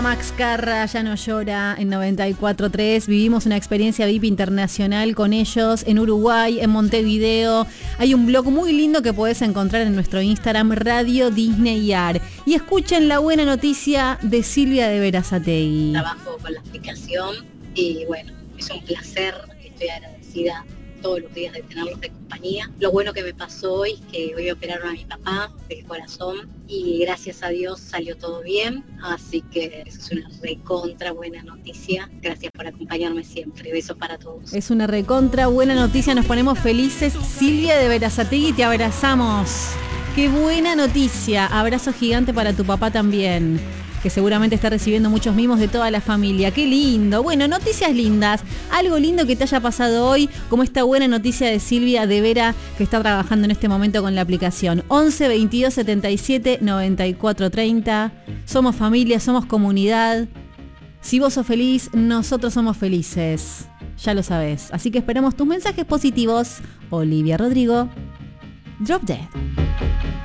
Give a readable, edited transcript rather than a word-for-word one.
Max Carra, Ya no llora, en 94.3. Vivimos una experiencia VIP internacional con ellos en Uruguay, en Montevideo. Hay un blog muy lindo que podés encontrar en nuestro Instagram, Radio Disney Ar. Y escuchen la buena noticia de Silvia de Berazategui. Trabajo con la aplicación y bueno, es un placer, estoy agradecida todos los días de tenerlos de compañía. Lo bueno que me pasó hoy es que hoy operaron a mi papá del corazón y gracias a Dios salió todo bien, así que eso es una recontra buena noticia. Gracias por acompañarme siempre, besos para todos. Es una recontra buena noticia, nos ponemos felices. Silvia de Berazategui, te abrazamos. Qué buena noticia, abrazo gigante para tu papá también, que seguramente está recibiendo muchos mimos de toda la familia. ¡Qué lindo! Bueno, noticias lindas. Algo lindo que te haya pasado hoy, como esta buena noticia de Silvia de Vera, que está trabajando en este momento con la aplicación. 11 22 77 94 30. Somos familia, somos comunidad. Si vos sos feliz, nosotros somos felices. Ya lo sabés. Así que esperamos tus mensajes positivos. Olivia Rodrigo. Drop Dead.